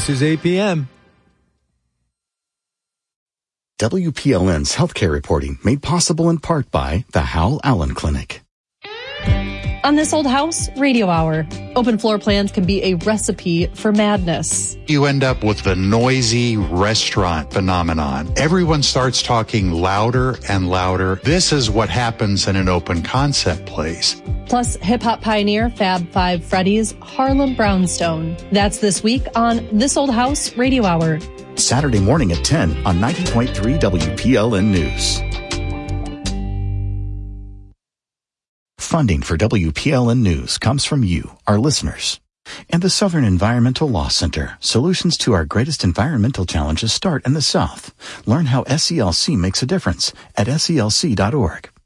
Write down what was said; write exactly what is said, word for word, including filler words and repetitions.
This is eight p.m. W P L N's healthcare reporting made possible in part by the Howell Allen Clinic. On This Old House Radio Hour, open floor plans can be a recipe for madness. You end up with the noisy restaurant phenomenon. Everyone starts talking louder and louder. This is what happens in an open concept place. Plus, hip-hop pioneer Fab Five Freddy's Harlem Brownstone. That's this week on This Old House Radio Hour. Saturday morning at ten on ninety point three W P L N News. Funding for W P L N News comes from you, our listeners. And the Southern Environmental Law Center. Solutions to our greatest environmental challenges start in the South. Learn how S E L C makes a difference at S E L C dot org.